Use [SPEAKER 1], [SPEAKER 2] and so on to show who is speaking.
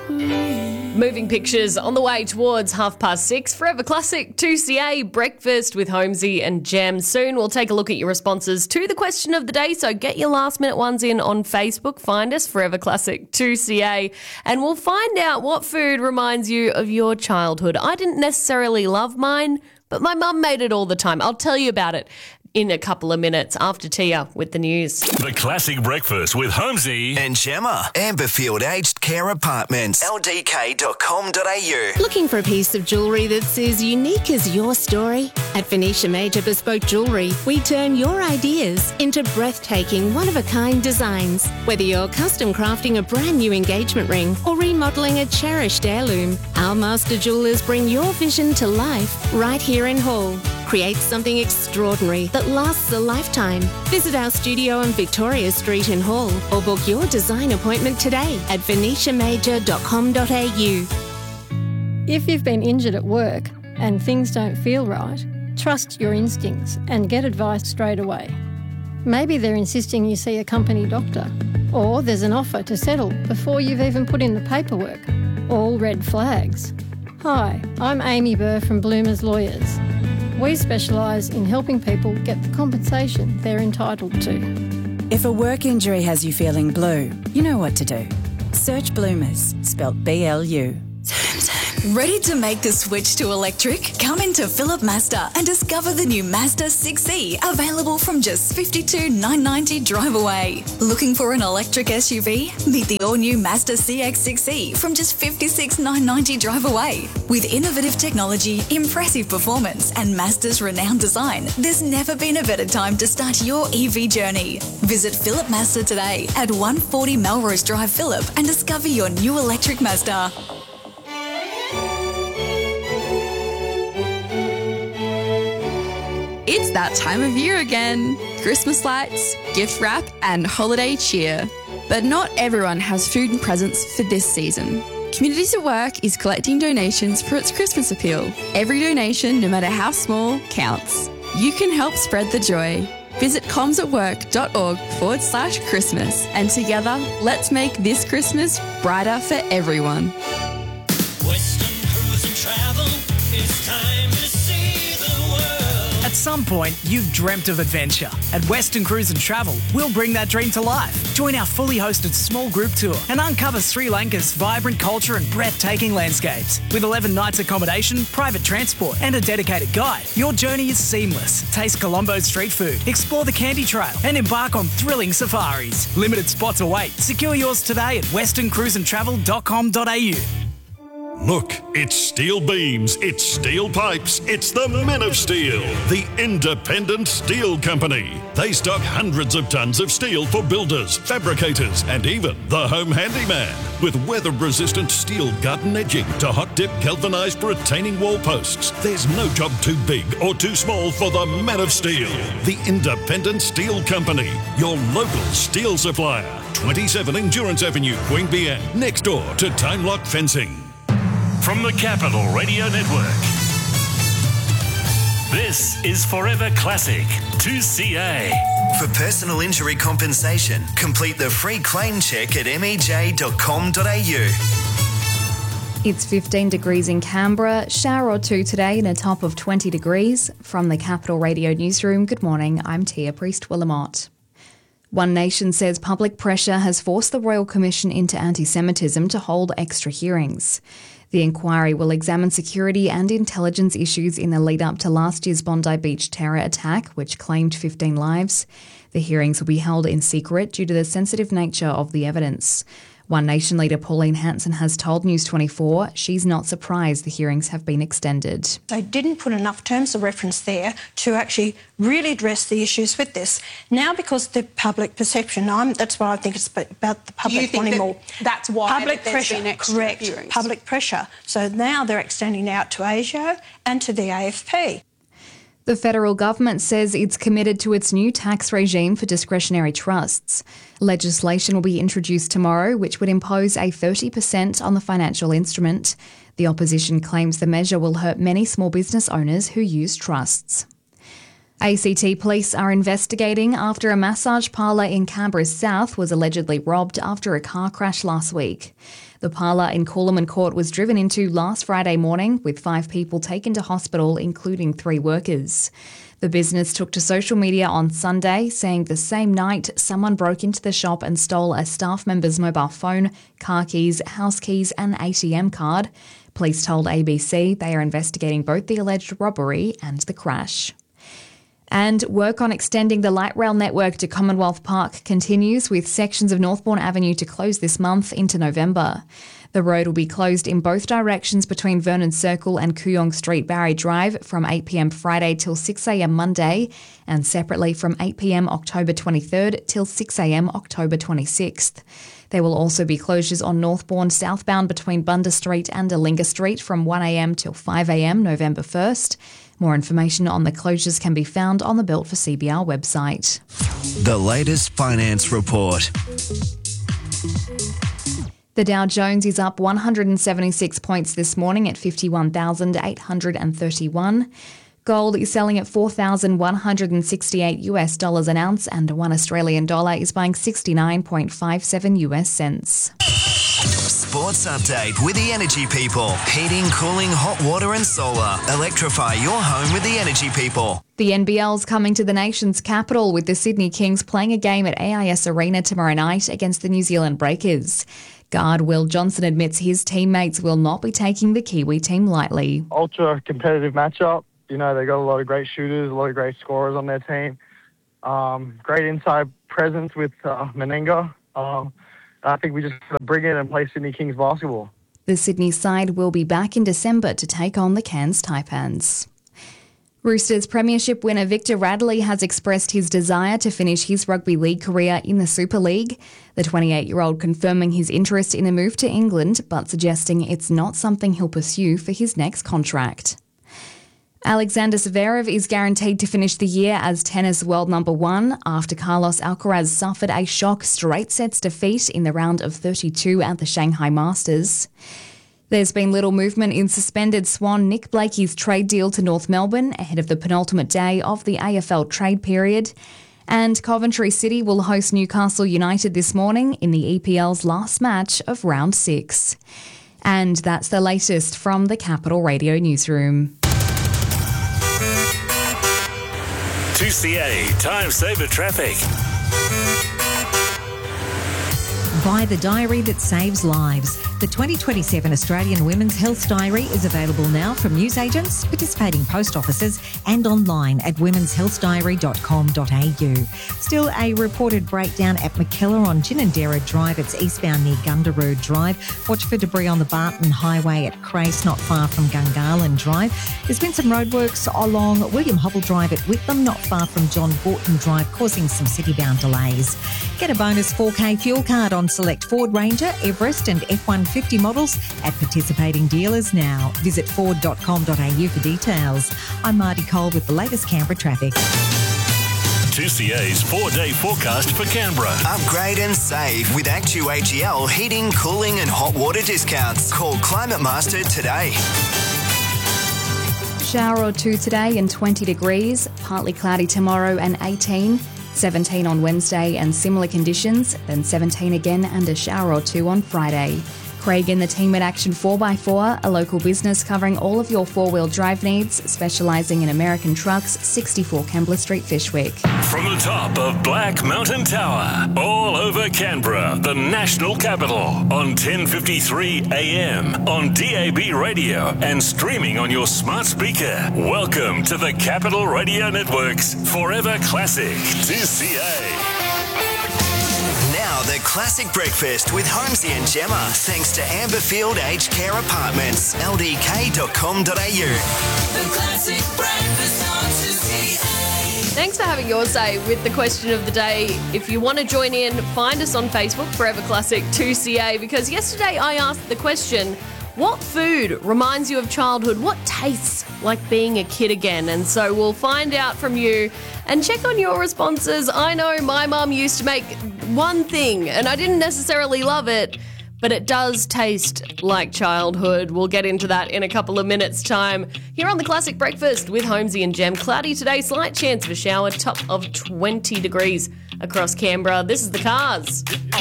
[SPEAKER 1] Moving pictures on the way towards 6:30. Forever Classic 2CA breakfast with Holmesy and Jem. Soon we'll take a look at your responses to the question of the day, so get your last minute ones in on Facebook. Find us, Forever Classic 2CA, and we'll find out what food reminds you of your childhood. I didn't necessarily love mine, but my mum made it all the time. I'll tell you about it in a couple of minutes after Tia with the news.
[SPEAKER 2] The Classic Breakfast with Holmesy
[SPEAKER 3] and Gemma. Amberfield Aged Care Apartments. ldk.com.au.
[SPEAKER 4] Looking for a piece of jewellery that's as unique as your story? At Venetia Major Bespoke Jewellery, we turn your ideas into breathtaking, one-of-a-kind designs. Whether you're custom crafting a brand new engagement ring or remodelling a cherished heirloom, our master jewellers bring your vision to life right here in Hull. Create something extraordinary that lasts a lifetime. Visit our studio on Victoria Street in Hull or book your design appointment today at venetiamajor.com.au.
[SPEAKER 5] If you've been injured at work and things don't feel right, trust your instincts and get advice straight away. Maybe they're insisting you see a company doctor, or there's an offer to settle before you've even put in the paperwork. All red flags. Hi, I'm Amy Burr from Bloomers Lawyers. We specialise in helping people get the compensation they're entitled to.
[SPEAKER 6] If a work injury has you feeling blue, you know what to do. Search Bloomers, spelt BLU.
[SPEAKER 7] Ready to make the switch to electric? Come into Phillip Mazda and discover the new Mazda 6e, available from just $52,990 drive away. Looking for an electric SUV? Meet the all-new Mazda CX-6e from just $56,990 drive away. With innovative technology, impressive performance and Mazda's renowned design, there's never been a better time to start your EV journey. Visit Phillip Mazda today at 140 Melrose Drive, Phillip, and discover your new electric Mazda.
[SPEAKER 8] It's that time of year again. Christmas lights, gift wrap, and holiday cheer. But not everyone has food and presents for this season. Communities at Work is collecting donations for its Christmas appeal. Every donation, no matter how small, counts. You can help spread the joy. Visit comsatwork.org/Christmas, and together, let's make this Christmas brighter for everyone.
[SPEAKER 9] Western Cruise and Travel, it's time to see the world.
[SPEAKER 10] At some point, you've dreamt of adventure. At Western Cruise and Travel, we'll bring that dream to life. Join our fully hosted small group tour and uncover Sri Lanka's vibrant culture and breathtaking landscapes. With 11 nights accommodation, private transport and a dedicated guide, your journey is seamless. Taste Colombo's street food, explore the Candy Trail and embark on thrilling safaris. Limited spots await. Secure yours today at westerncruiseandtravel.com.au.
[SPEAKER 2] Look, it's steel beams, it's steel pipes, it's the Men of Steel, the independent steel company. They stock hundreds of tons of steel for builders, fabricators, and even the home handyman. With weather-resistant steel garden edging to hot-dip galvanised retaining wall posts, there's no job too big or too small for the Men of Steel, the independent steel company, your local steel supplier. 27 Endurance Avenue, Queanbeyan, next door to Time Lock Fencing.
[SPEAKER 11] From the Capital Radio Network, this is Forever Classic 2CA.
[SPEAKER 3] For personal injury compensation, complete the free claim check at mej.com.au.
[SPEAKER 12] It's 15 degrees in Canberra, shower or two today and a top of 20 degrees. From the Capital Radio Newsroom, good morning, I'm Tia Priest-Willamott. One Nation says public pressure has forced the Royal Commission into Anti-Semitism to hold extra hearings. The inquiry will examine security and intelligence issues in the lead-up to last year's Bondi Beach terror attack, which claimed 15 lives. The hearings will be held in secret due to the sensitive nature of the evidence. One Nation leader Pauline Hanson has told News 24 she's not surprised the hearings have been extended.
[SPEAKER 13] They didn't put enough terms of reference there to actually really address the issues with this. Now, because the public perception, that's why I think it's about the public wanting more.
[SPEAKER 14] That's why
[SPEAKER 13] public pressure, correct,
[SPEAKER 14] hearings.
[SPEAKER 13] Public pressure. So now they're extending out to ASIO and to the AFP.
[SPEAKER 12] The federal government says it's committed to its new tax regime for discretionary trusts. Legislation will be introduced tomorrow, which would impose a 30% on the financial instrument. The opposition claims the measure will hurt many small business owners who use trusts. ACT police are investigating after a massage parlour in Canberra's south was allegedly robbed after a car crash last week. The parlour in Coolaman Court was driven into last Friday morning with 5 people taken to hospital, including 3 workers. The business took to social media on Sunday, saying the same night someone broke into the shop and stole a staff member's mobile phone, car keys, house keys and ATM card. Police told ABC they are investigating both the alleged robbery and the crash. And work on extending the light rail network to Commonwealth Park continues, with sections of Northbourne Avenue to close this month into November. The road will be closed in both directions between Vernon Circle and Kooyong Street Barry Drive from 8 p.m. Friday till 6 a.m. Monday, and separately from 8 p.m. October 23rd till 6 a.m. October 26th. There will also be closures on Northbourne southbound between Bunda Street and Alinga Street from 1 a.m. till 5 a.m. November 1st. More information on the closures can be found on the Built for CBR website.
[SPEAKER 3] The latest finance report.
[SPEAKER 12] The Dow Jones is up 176 points this morning at 51,831. Gold is selling at $4,168 US an ounce, and $1 Australian dollar is buying 69.57 US cents.
[SPEAKER 3] Sports update with the Energy People. Heating, cooling, hot water and solar. Electrify your home with the Energy People.
[SPEAKER 12] The NBL's coming to the nation's capital, with the Sydney Kings playing a game at AIS Arena tomorrow night against the New Zealand Breakers. Guard Will Johnson admits his teammates will not be taking the Kiwi team lightly.
[SPEAKER 14] Ultra competitive matchup. You know, they got a lot of great shooters, a lot of great scorers on their team. Great inside presence with Menenga. I think we just got to bring it and play Sydney Kings basketball.
[SPEAKER 12] The Sydney side will be back in December to take on the Cairns Taipans. Roosters premiership winner Victor Radley has expressed his desire to finish his rugby league career in the Super League. The 28-year-old confirming his interest in a move to England, but suggesting it's not something he'll pursue for his next contract. Alexander Zverev is guaranteed to finish the year as tennis world number 1 after Carlos Alcaraz suffered a shock straight sets defeat in the round of 32 at the Shanghai Masters. There's been little movement in suspended Swan Nick Blakey's trade deal to North Melbourne ahead of the penultimate day of the AFL trade period. And Coventry City will host Newcastle United this morning in the EPL's last match of round 6. And that's the latest from the Capital Radio newsroom.
[SPEAKER 11] 2CA Time Saver Traffic.
[SPEAKER 15] Buy the diary that saves lives. The 2027 Australian Women's Health Diary is available now from newsagents, participating post offices and online at womenshealthdiary.com.au. Still a reported breakdown at McKellar on Ginninderra Drive. It's eastbound near Gundaroo Drive. Watch for debris on the Barton Highway at Crace, not far from Gungahlin Drive. There's been some roadworks along William Hobble Drive at Whitlam, not far from John Gorton Drive, causing some city-bound delays. Get a bonus 4K fuel card on select Ford Ranger, Everest and F-150 models at participating dealers now. Visit ford.com.au for details. I'm Marty Cole with the latest Canberra traffic.
[SPEAKER 11] 2CA's 4-day forecast for Canberra.
[SPEAKER 3] Upgrade and save with ActuAGL heating, cooling and hot water discounts. Call Climate Master today.
[SPEAKER 12] Shower or two today and 20 degrees. Partly cloudy tomorrow and 18. 17 on Wednesday and similar conditions, then 17 again and a shower or two on Friday. Craig and the team at Action 4x4, a local business covering all of your four-wheel drive needs, specialising in American trucks, 64 Kembla Street, Fyshwick.
[SPEAKER 11] From the top of Black Mountain Tower, all over Canberra, the national capital, on 1053 AM, on DAB radio and streaming on your smart speaker. Welcome to the Capital Radio Network's Forever Classic 2CA.
[SPEAKER 3] Now the classic breakfast with Holmesy and Gemma, thanks to Amberfield Aged Care Apartments, ldk.com.au.
[SPEAKER 9] The classic breakfast on 2CA.
[SPEAKER 1] Thanks for having your say with the question of the day. If you want to join in, find us on Facebook, Forever Classic 2CA, because yesterday I asked the question, what food reminds you of childhood? What tastes like being a kid again? And so we'll find out from you and check on your responses. I know my mum used to make one thing and I didn't necessarily love it, but it does taste like childhood. We'll get into that in a couple of minutes' time. Here on the Classic Breakfast with Holmesy and Gem. Cloudy today, slight chance of a shower, top of 20 degrees across Canberra. This is the Cars.